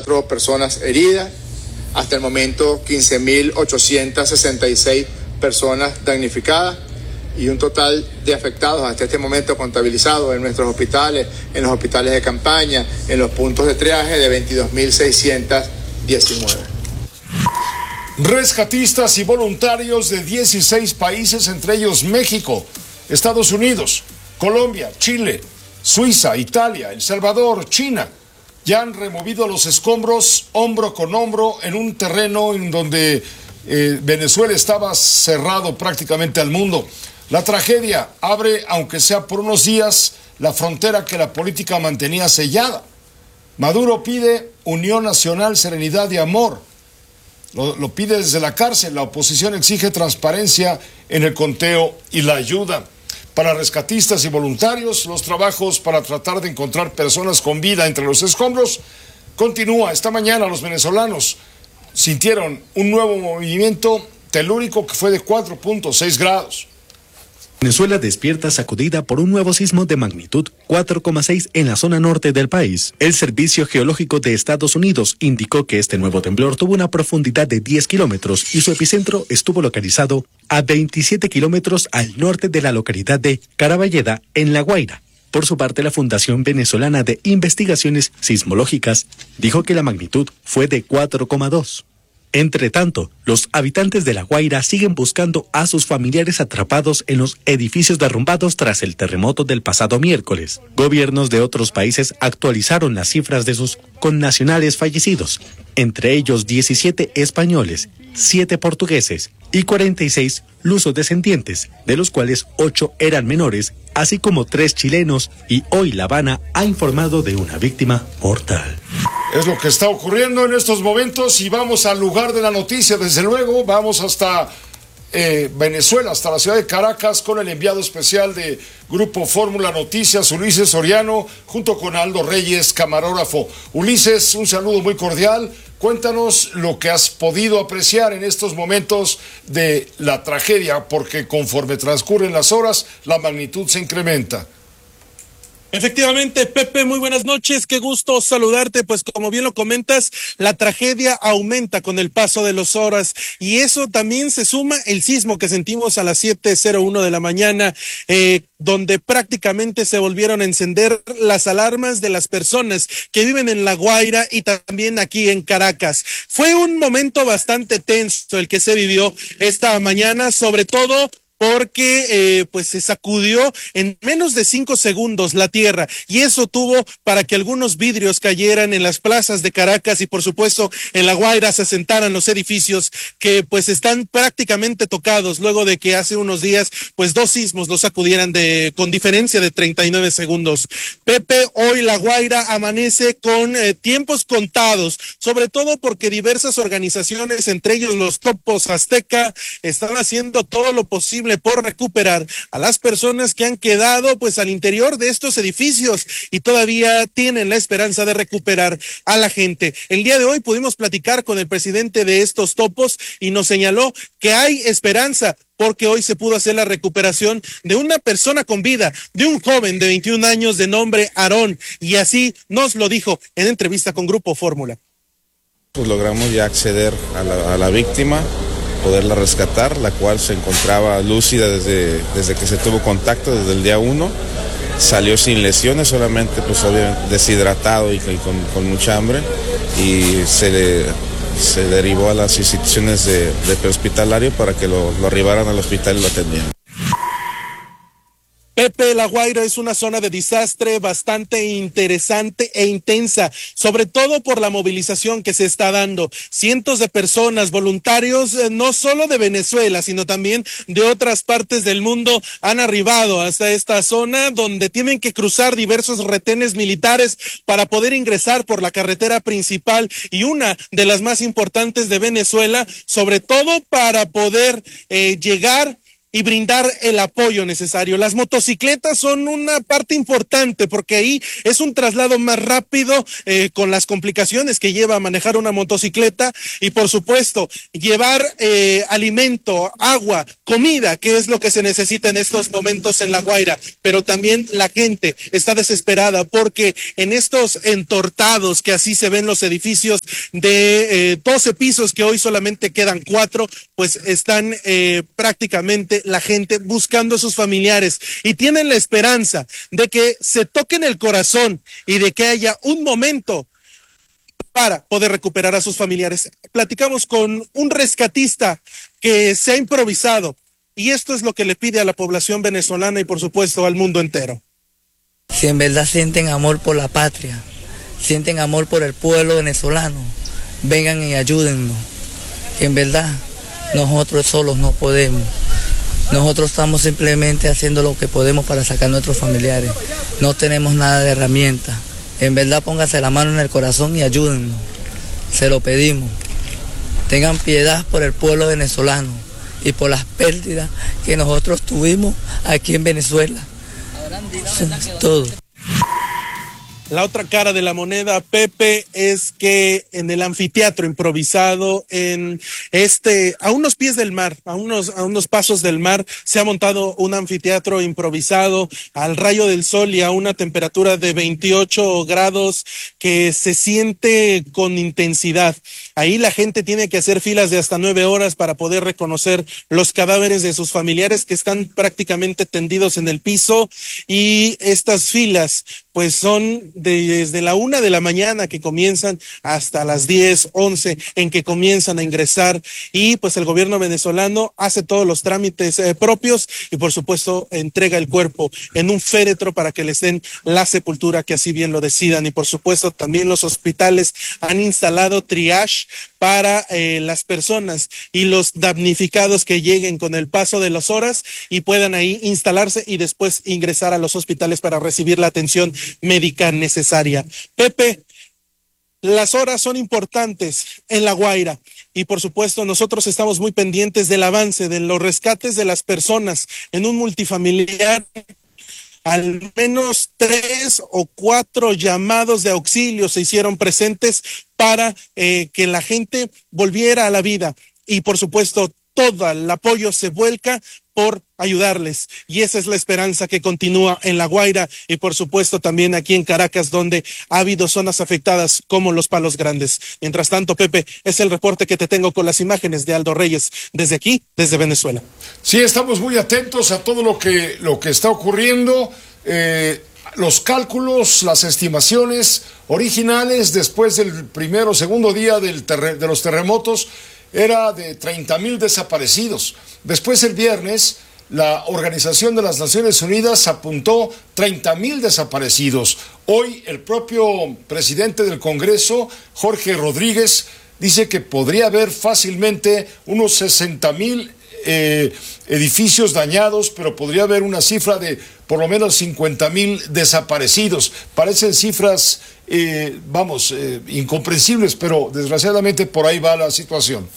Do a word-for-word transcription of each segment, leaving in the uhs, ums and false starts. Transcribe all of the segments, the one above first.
cuatro personas heridas. Hasta el momento, quince mil ochocientas sesenta y seis personas damnificadas y un total de afectados hasta este momento contabilizado en nuestros hospitales, en los hospitales de campaña, en los puntos de triaje de veintidós mil seiscientos diecinueve. Rescatistas y voluntarios de dieciséis países, entre ellos México, Estados Unidos, Colombia, Chile, Suiza, Italia, El Salvador, China, ya han removido los escombros hombro con hombro en un terreno en donde eh, Venezuela estaba cerrado prácticamente al mundo. La tragedia abre, aunque sea por unos días, la frontera que la política mantenía sellada. Maduro pide unión nacional, serenidad y amor. Lo, lo pide desde la cárcel. La oposición exige transparencia en el conteo y la ayuda. Para rescatistas y voluntarios, los trabajos para tratar de encontrar personas con vida entre los escombros continúa. Esta mañana los venezolanos sintieron un nuevo movimiento telúrico que fue de cuatro punto seis grados. Venezuela despierta sacudida por un nuevo sismo de magnitud cuatro coma seis en la zona norte del país. El Servicio Geológico de Estados Unidos indicó que este nuevo temblor tuvo una profundidad de diez kilómetros y su epicentro estuvo localizado a veintisiete kilómetros al norte de la localidad de Caraballeda, en La Guaira. Por su parte, la Fundación Venezolana de Investigaciones Sismológicas dijo que la magnitud fue de cuatro coma dos. Entre tanto, los habitantes de La Guaira siguen buscando a sus familiares atrapados en los edificios derrumbados tras el terremoto del pasado miércoles. Gobiernos de otros países actualizaron las cifras de sus connacionales fallecidos, entre ellos diecisiete españoles, siete portugueses y cuarenta y seis lusodescendientes, de los cuales ocho eran menores, así como tres chilenos, y hoy La Habana ha informado de una víctima mortal. Es lo que está ocurriendo en estos momentos y vamos al lugar de la noticia, desde luego, vamos hasta eh, Venezuela, hasta la ciudad de Caracas, con el enviado especial de Grupo Fórmula Noticias, Ulises Soriano, junto con Aldo Reyes, camarógrafo. Ulises, un saludo muy cordial. Cuéntanos lo que has podido apreciar en estos momentos de la tragedia, porque conforme transcurren las horas, la magnitud se incrementa. Efectivamente, Pepe, muy buenas noches, qué gusto saludarte. Pues como bien lo comentas, la tragedia aumenta con el paso de las horas y eso también se suma el sismo que sentimos a las siete cero uno de la mañana, eh, donde prácticamente se volvieron a encender las alarmas de las personas que viven en La Guaira y también aquí en Caracas. Fue un momento bastante tenso el que se vivió esta mañana, sobre todo porque eh, pues se sacudió en menos de cinco segundos la tierra y eso tuvo para que algunos vidrios cayeran en las plazas de Caracas y por supuesto en La Guaira se asentaran los edificios que pues están prácticamente tocados luego de que hace unos días pues dos sismos los sacudieran de con diferencia de treinta y nueve segundos. Pepe, hoy La Guaira amanece con eh, tiempos contados, sobre todo porque diversas organizaciones, entre ellos los Topos Azteca, están haciendo todo lo posible por recuperar a las personas que han quedado pues al interior de estos edificios y todavía tienen la esperanza de recuperar a la gente. El día de hoy pudimos platicar con el presidente de estos topos y nos señaló que hay esperanza porque hoy se pudo hacer la recuperación de una persona con vida, de un joven de veintiún años de nombre Aarón, y así nos lo dijo en entrevista con Grupo Fórmula. Pues logramos ya acceder a la, a la víctima, poderla rescatar, la cual se encontraba lúcida desde, desde que se tuvo contacto, desde el día uno. Salió sin lesiones, solamente pues obviamente deshidratado y, y con, con mucha hambre, y se le, se derivó a las instituciones de, de prehospitalario para que lo, lo arribaran al hospital y lo atendieran. Pepe, La Guaira es una zona de desastre bastante interesante e intensa, sobre todo por la movilización que se está dando. Cientos de personas, voluntarios, eh, no solo de Venezuela, sino también de otras partes del mundo, han arribado hasta esta zona donde tienen que cruzar diversos retenes militares para poder ingresar por la carretera principal y una de las más importantes de Venezuela, sobre todo para poder eh, llegar y brindar el apoyo necesario. Las motocicletas son una parte importante porque ahí es un traslado más rápido eh, con las complicaciones que lleva a manejar una motocicleta y por supuesto llevar eh, alimento, agua, comida, que es lo que se necesita en estos momentos en La Guaira, pero también la gente está desesperada porque en estos entortados que así se ven los edificios de eh, doce pisos que hoy solamente quedan cuatro, pues están eh, prácticamente la gente buscando a sus familiares y tienen la esperanza de que se toquen el corazón y de que haya un momento para poder recuperar a sus familiares. Platicamos con un rescatista que se ha improvisado y esto es lo que le pide a la población venezolana y por supuesto al mundo entero. Si en verdad sienten amor por la patria, sienten amor por el pueblo venezolano, vengan y ayúdennos. En verdad, nosotros solos no podemos. Nosotros estamos simplemente haciendo lo que podemos para sacar a nuestros familiares. No tenemos nada de herramienta. En verdad, pónganse la mano en el corazón y ayúdennos. Se lo pedimos. Tengan piedad por el pueblo venezolano y por las pérdidas que nosotros tuvimos aquí en Venezuela. Todo. La otra cara de la moneda, Pepe, es que en el anfiteatro improvisado, en este, a unos pies del mar, a unos, a unos pasos del mar, se ha montado un anfiteatro improvisado al rayo del sol y a una temperatura de veintiocho grados que se siente con intensidad. Ahí la gente tiene que hacer filas de hasta nueve horas para poder reconocer los cadáveres de sus familiares que están prácticamente tendidos en el piso y estas filas pues son de, desde la una de la mañana que comienzan hasta las diez, once en que comienzan a ingresar y pues el gobierno venezolano hace todos los trámites eh, propios y por supuesto entrega el cuerpo en un féretro para que les den la sepultura que así bien lo decidan y por supuesto también los hospitales han instalado triage para eh, las personas y los damnificados que lleguen con el paso de las horas y puedan ahí instalarse y después ingresar a los hospitales para recibir la atención médica necesaria. Pepe, las horas son importantes en La Guaira y por supuesto nosotros estamos muy pendientes del avance de los rescates de las personas en un multifamiliar. Al menos tres o cuatro llamados de auxilio se hicieron presentes para eh, que la gente volviera a la vida y por supuesto todo el apoyo se vuelca por ayudarles y esa es la esperanza que continúa en La Guaira y por supuesto también aquí en Caracas donde ha habido zonas afectadas como Los Palos Grandes. Mientras tanto, Pepe, es el reporte que te tengo con las imágenes de Aldo Reyes desde aquí, desde Venezuela. Sí, estamos muy atentos a todo lo que, lo que está ocurriendo, eh, los cálculos, las estimaciones originales después del primero o segundo día del terre- de los terremotos era de treinta mil desaparecidos. Después el viernes la Organización de las Naciones Unidas apuntó treinta mil desaparecidos. Hoy el propio presidente del Congreso, Jorge Rodríguez, dice que podría haber fácilmente unos sesenta mil eh, edificios dañados, pero podría haber una cifra de por lo menos cincuenta mil desaparecidos. Parecen cifras, eh, vamos, eh, incomprensibles, pero desgraciadamente por ahí va la situación.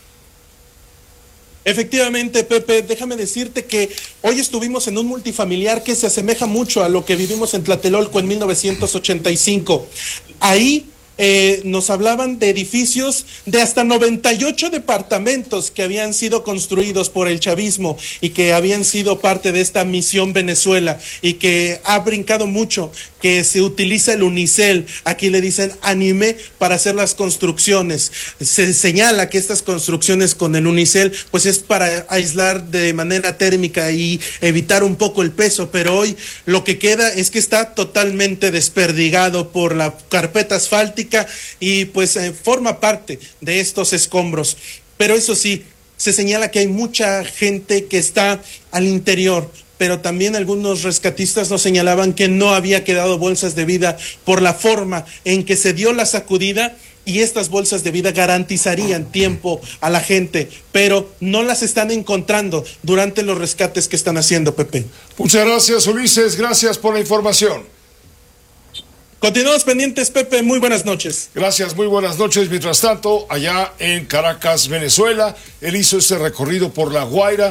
Efectivamente, Pepe, déjame decirte que hoy estuvimos en un multifamiliar que se asemeja mucho a lo que vivimos en Tlatelolco en mil novecientos ochenta y cinco. Ahí eh, nos hablaban de edificios de hasta noventa y ocho departamentos que habían sido construidos por el chavismo y que habían sido parte de esta misión Venezuela y que ha brincado mucho, que se utiliza el Unicel, aquí le dicen anime para hacer las construcciones. Se señala que estas construcciones con el Unicel pues es para aislar de manera térmica y evitar un poco el peso, pero hoy lo que queda es que está totalmente desperdigado por la carpeta asfáltica y pues eh, forma parte de estos escombros. Pero eso sí, se señala que hay mucha gente que está al interior, pero también algunos rescatistas nos señalaban que no había quedado bolsas de vida por la forma en que se dio la sacudida y estas bolsas de vida garantizarían tiempo a la gente, pero no las están encontrando durante los rescates que están haciendo, Pepe. Muchas gracias, Ulises, gracias por la información. Continuamos pendientes, Pepe, muy buenas noches. Gracias, muy buenas noches. Mientras tanto, allá en Caracas, Venezuela, él hizo este recorrido por La Guaira,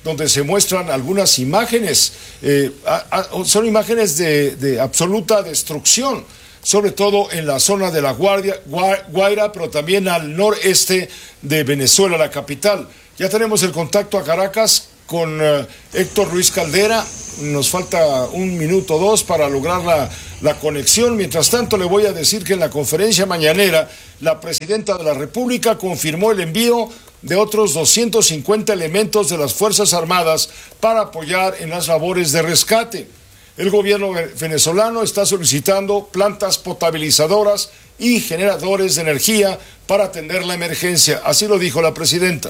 donde se muestran algunas imágenes, eh, a, a, son imágenes de, de absoluta destrucción, sobre todo en la zona de la Guardia, Guaira, pero también al noreste de Venezuela, la capital. Ya tenemos el contacto a Caracas con uh, Héctor Ruiz Caldera. Nos falta un minuto o dos para lograr la, la conexión. Mientras tanto, le voy a decir que en la conferencia mañanera, la presidenta de la República confirmó el envío de otros doscientos cincuenta elementos de las Fuerzas Armadas para apoyar en las labores de rescate. El gobierno venezolano está solicitando plantas potabilizadoras y generadores de energía para atender la emergencia. Así lo dijo la presidenta.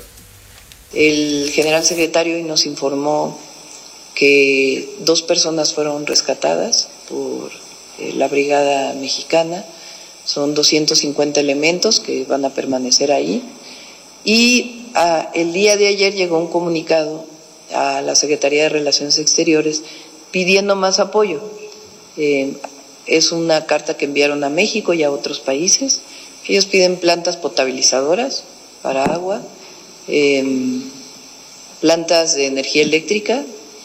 El general secretario nos informó que dos personas fueron rescatadas por eh, la Brigada Mexicana. Son doscientos cincuenta elementos que van a permanecer ahí. Y ah, el día de ayer llegó un comunicado a la Secretaría de Relaciones Exteriores pidiendo más apoyo. Eh, es una carta que enviaron a México y a otros países. Ellos piden plantas potabilizadoras para agua, eh, plantas de energía eléctrica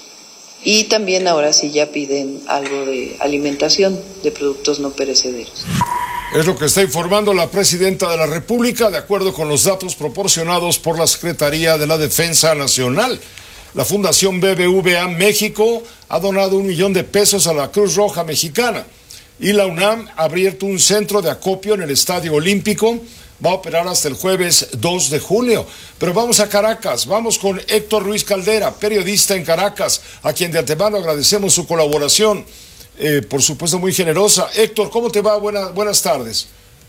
y también ahora sí ya piden algo de alimentación de productos no perecederos. Es lo que está informando la presidenta de la República, de acuerdo con los datos proporcionados por la Secretaría de la Defensa Nacional. La Fundación B B V A México ha donado un millón de pesos a la Cruz Roja Mexicana y la UNAM ha abierto un centro de acopio en el Estadio Olímpico. Va a operar hasta el jueves dos de julio. Pero vamos a Caracas, vamos con Héctor Ruiz Caldera, periodista en Caracas, a quien de antemano agradecemos su colaboración, eh, por supuesto muy generosa. Héctor, ¿cómo te va? Buenas, buenas tardes.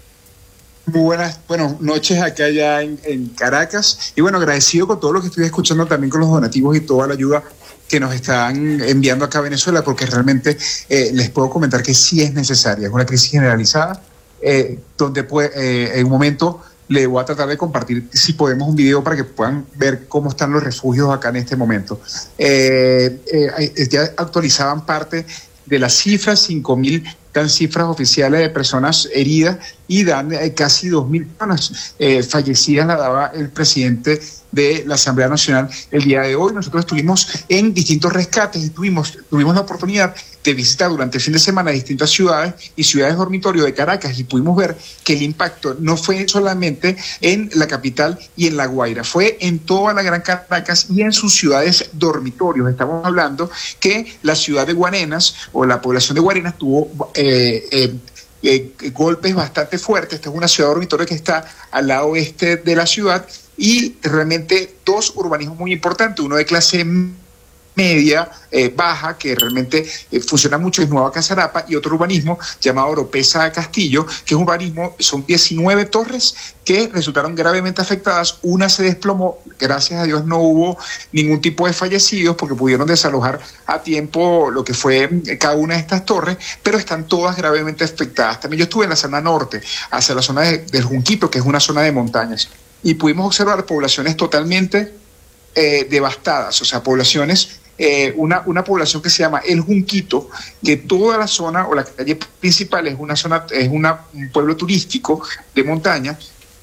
Muy buenas, bueno, noches acá ya en, en Caracas. Y bueno, agradecido con todo lo que estoy escuchando, también con los donativos y toda la ayuda que nos están enviando acá a Venezuela, porque realmente eh, les puedo comentar que sí es necesaria. Es una crisis generalizada, eh, donde puede, eh, en un momento le voy a tratar de compartir, si podemos, un video para que puedan ver cómo están los refugios acá en este momento. Eh, eh, ya actualizaban parte de las cifras, cinco mil dan cifras oficiales de personas heridas y dan eh, casi dos mil personas eh, fallecidas, la daba el presidente de la Asamblea Nacional el día de hoy. Nosotros estuvimos en distintos rescates y tuvimos, tuvimos la oportunidad de visitar durante el fin de semana distintas ciudades y ciudades dormitorio de Caracas y pudimos ver que el impacto no fue solamente en la capital y en La Guaira, fue en toda la Gran Caracas y en sus ciudades dormitorios. Estamos hablando que la ciudad de Guarenas o la población de Guarenas tuvo eh, eh, eh, golpes bastante fuertes. Esta es una ciudad dormitorio que está al lado oeste de la ciudad y realmente dos urbanismos muy importantes, uno de clase media, eh, baja, que realmente eh, funciona mucho, es Nueva Casarapa, y otro urbanismo llamado Oropesa Castillo, que es un urbanismo, son diecinueve torres que resultaron gravemente afectadas. Una se desplomó, gracias a Dios no hubo ningún tipo de fallecidos porque pudieron desalojar a tiempo lo que fue cada una de estas torres, pero están todas gravemente afectadas. También yo estuve en la zona norte, hacia la zona de, del Junquito, que es una zona de montañas, y pudimos observar poblaciones totalmente eh, devastadas, o sea, poblaciones Eh, una, una población que se llama El Junquito, que toda la zona o la calle principal es una zona, es una, un pueblo turístico de montaña.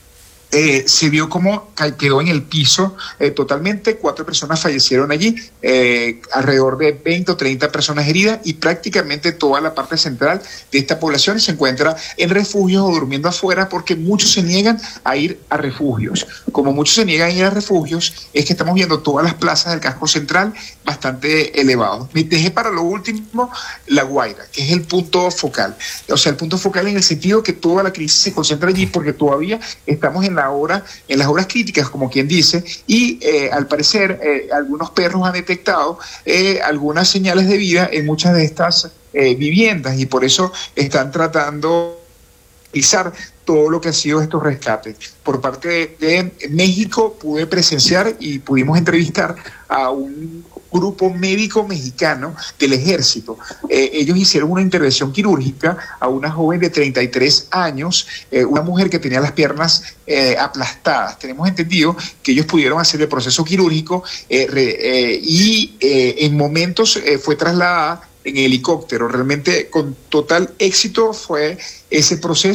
Eh, se vio como quedó en el piso eh, totalmente, cuatro personas fallecieron allí, eh, alrededor de veinte o treinta personas heridas, y prácticamente toda la parte central de esta población se encuentra en refugios o durmiendo afuera, porque muchos se niegan a ir a refugios. Como muchos se niegan a ir a refugios, es que estamos viendo todas las plazas del casco central bastante elevados. Me dejé para lo último La Guaira, que es el punto focal, o sea, el punto focal en el sentido que toda la crisis se concentra allí, porque todavía estamos en la hora, en las horas críticas, como quien dice, y eh, al parecer eh, algunos perros han detectado eh, algunas señales de vida en muchas de estas eh, viviendas, y por eso están tratando de realizar todo lo que ha sido estos rescates. Por parte de, de México pude presenciar y pudimos entrevistar a un grupo médico mexicano del ejército. Eh, ellos hicieron una intervención quirúrgica a una joven de treinta y tres años, eh, una mujer que tenía las piernas eh, aplastadas. Tenemos entendido que ellos pudieron hacer el proceso quirúrgico eh, re, eh, y eh, en momentos eh, fue trasladada en helicóptero. Realmente con total éxito fue ese proceso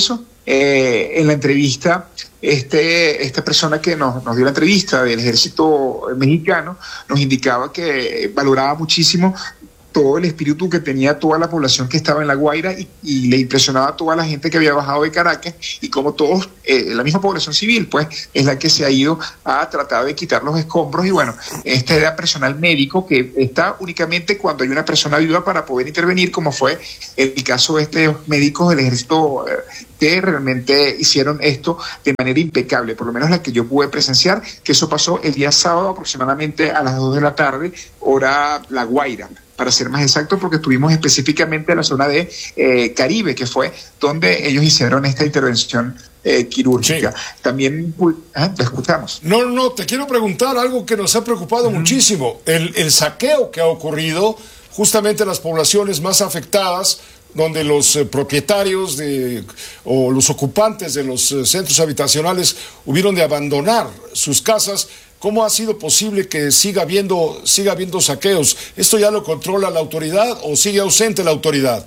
eh, en la entrevista, este, esta persona que nos, nos dio la entrevista del ejército mexicano nos indicaba que valoraba muchísimo todo el espíritu que tenía toda la población que estaba en La Guaira y, y le impresionaba a toda la gente que había bajado de Caracas y como todos, eh, la misma población civil, pues, es la que se ha ido a tratar de quitar los escombros y bueno, este era personal médico que está únicamente cuando hay una persona viva para poder intervenir, como fue el caso de estos médicos del ejército eh, que realmente hicieron esto de manera impecable, por lo menos la que yo pude presenciar, que eso pasó el día sábado aproximadamente a las dos de la tarde, hora La Guaira, para ser más exacto, porque estuvimos específicamente en la zona de eh, Caribe, que fue donde ellos hicieron esta intervención eh, quirúrgica. Sí. También, ¿eh? ¿Te escuchamos? No, no, te quiero preguntar algo que nos ha preocupado uh-huh. muchísimo, el, el saqueo que ha ocurrido justamente en las poblaciones más afectadas, donde los eh, propietarios de, o los ocupantes de los eh, centros habitacionales hubieron de abandonar sus casas. ¿Cómo ha sido posible que siga habiendo, siga habiendo saqueos? ¿Esto ya lo controla la autoridad o sigue ausente la autoridad?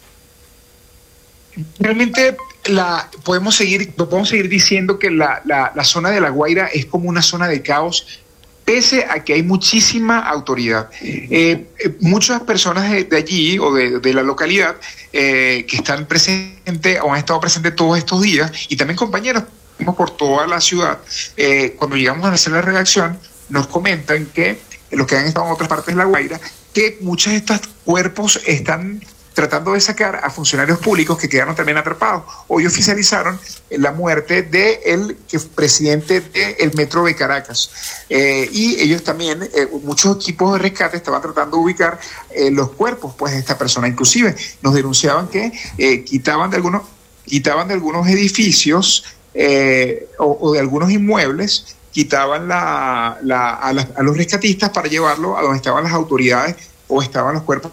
Realmente la, podemos, seguir, podemos seguir diciendo que la, la, la zona de La Guaira es como una zona de caos, pese a que hay muchísima autoridad. Eh, eh, muchas personas de, de allí o de, de la localidad eh, que están presentes o han estado presentes todos estos días, y también compañeros por toda la ciudad, eh, cuando llegamos a hacer la redacción, nos comentan que los que han estado en otras partes de La Guaira, que muchos de estos cuerpos están tratando de sacar a funcionarios públicos que quedaron también atrapados. Hoy oficializaron la muerte del presidente del Metro de Caracas. Eh, y ellos también, eh, muchos equipos de rescate estaban tratando de ubicar eh, los cuerpos pues, de esta persona. Inclusive nos denunciaban que eh, quitaban, de algunos, quitaban de algunos edificios eh, o, o de algunos inmuebles, quitaban la, la, a, la, a los rescatistas para llevarlo a donde estaban las autoridades o estaban los cuerpos.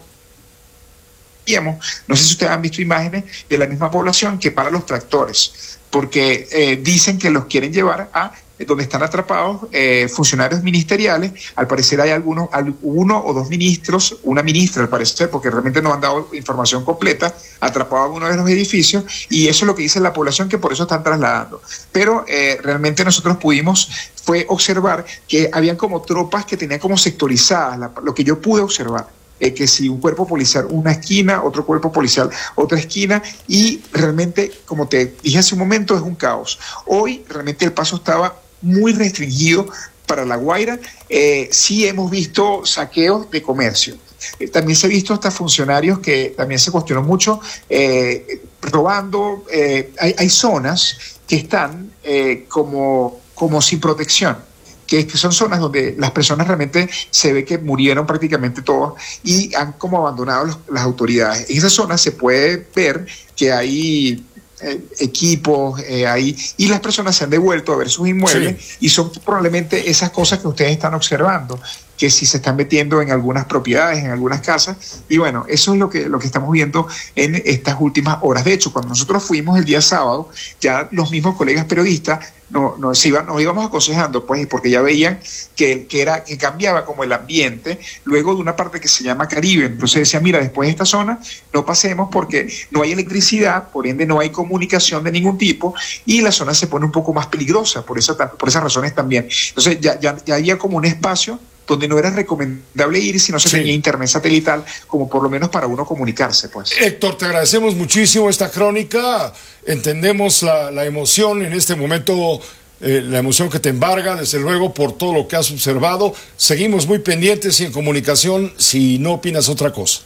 No sé si ustedes han visto imágenes de la misma población que para los tractores, porque eh, dicen que los quieren llevar a donde están atrapados eh, funcionarios ministeriales. Al parecer hay algunos, uno o dos ministros, una ministra al parecer, porque realmente no han dado información completa, atrapado en uno de los edificios, y eso es lo que dice la población, que por eso están trasladando. Pero eh, realmente nosotros pudimos fue observar que habían como tropas que tenían como sectorizadas, la, lo que yo pude observar. Eh, que si un cuerpo policial una esquina, otro cuerpo policial otra esquina, y realmente, como te dije hace un momento, es un caos. Hoy realmente el paso estaba muy restringido para La Guaira. Eh, sí hemos visto saqueos de comercio. Eh, también se ha visto hasta funcionarios que también se cuestionó mucho, eh, robando. Eh, hay, hay zonas que están eh, como, como sin protección, que son zonas donde las personas realmente se ve que murieron prácticamente todos y han como abandonado los, las autoridades. En esas zonas se puede ver que hay eh, equipos, eh, hay, y las personas se han devuelto a ver sus inmuebles, sí. Y son probablemente esas cosas que ustedes están observando, que si se están metiendo en algunas propiedades, en algunas casas, y bueno, eso es lo que, lo que estamos viendo en estas últimas horas. De hecho, cuando nosotros fuimos el día sábado, ya los mismos colegas periodistas no, no, se iban, nos íbamos aconsejando, pues, porque ya veían que, que, era, que cambiaba como el ambiente, luego de una parte que se llama Caribe. Entonces decía, mira, después de esta zona no pasemos porque no hay electricidad, por ende no hay comunicación de ningún tipo, y la zona se pone un poco más peligrosa, por, eso, por esas razones también. Entonces ya, ya, ya había como un espacio donde no era recomendable ir si no se sí. tenía internet satelital, como por lo menos para uno comunicarse, pues. Héctor, te agradecemos muchísimo esta crónica, entendemos la, la emoción en este momento, eh, la emoción que te embarga, desde luego, por todo lo que has observado. Seguimos muy pendientes y en comunicación si no opinas otra cosa.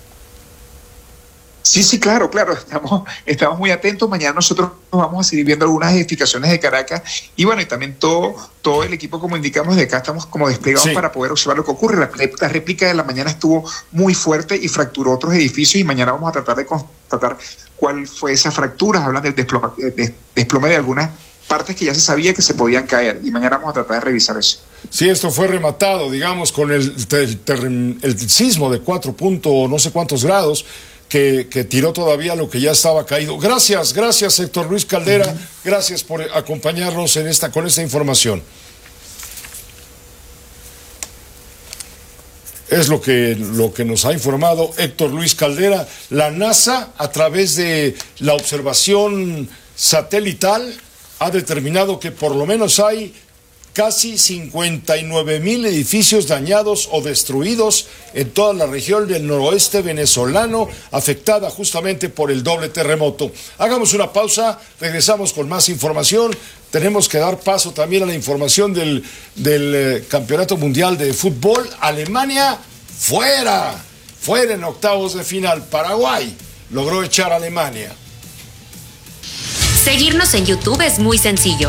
Sí, sí, claro, claro, estamos, estamos muy atentos. Mañana nosotros nos vamos a seguir viendo algunas edificaciones de Caracas y bueno, y también todo, todo el equipo, como indicamos, de acá estamos como desplegados sí. para poder observar lo que ocurre. La, la réplica de la mañana estuvo muy fuerte y fracturó otros edificios y mañana vamos a tratar de constatar cuál fue esa fractura. Hablan del desplome, de, desplome de algunas partes que ya se sabía que se podían caer y mañana vamos a tratar de revisar eso. Sí, esto fue rematado, digamos, con el, el, el, el sismo de cuatro puntos, no sé cuántos grados, Que, que tiró todavía lo que ya estaba caído. Gracias, gracias Héctor Luis Caldera, uh-huh. gracias por acompañarnos en esta, con esta información. Es lo que, lo que nos ha informado Héctor Luis Caldera. La NASA, a través de la observación satelital ha determinado que por lo menos hay casi cincuenta y nueve mil edificios dañados o destruidos en toda la región del noroeste venezolano, afectada justamente por el doble terremoto. Hagamos una pausa, regresamos con más información. Tenemos que dar paso también a la información del, del eh, Campeonato Mundial de Fútbol. Alemania fuera, fuera en octavos de final. Paraguay logró echar a Alemania. Seguirnos en YouTube es muy sencillo.